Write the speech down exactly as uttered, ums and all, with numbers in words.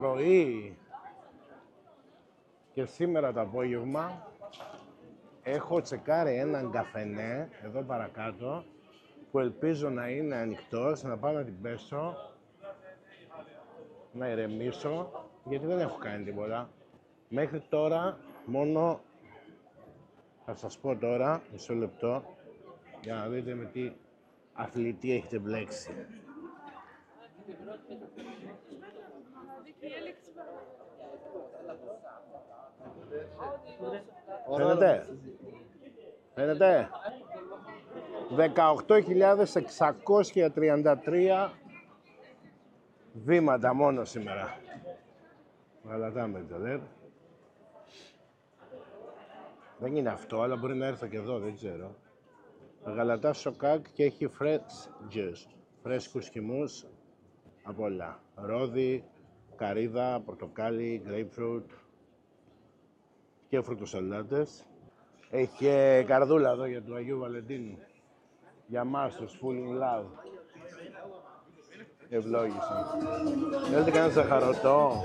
Πρωί και σήμερα το απόγευμα έχω τσεκάρει έναν καφενέ εδώ παρακάτω που ελπίζω να είναι ανοιχτός, να πάω να την πέσω, να ηρεμήσω, γιατί δεν έχω κάνει τίποτα. Μέχρι τώρα μόνο, θα σας πω τώρα, μισό λεπτό, για να δείτε με τι αθλητή έχετε μπλέξει. Φαίνεται, φαίνεται. δεκαοκτώ χιλιάδες εξακόσια τριάντα τρία βήματα μόνο σήμερα. Γαλατά με το λέρ. Δεν είναι αυτό, αλλά μπορεί να έρθω και εδώ, δεν ξέρω. Γαλατά σοκάκ και έχει fresh juice. Φρέσκους χυμούς από όλα. Ρόδι, καρύδα, πορτοκάλι, grapefruit και φρουτοσαλάτες. Έχει και καρδούλα εδώ για του Αγίου Βαλεντίνου. Για μας τους full in love. Ευλόγηση. Θέλετε κανένα ζαχαρωτό?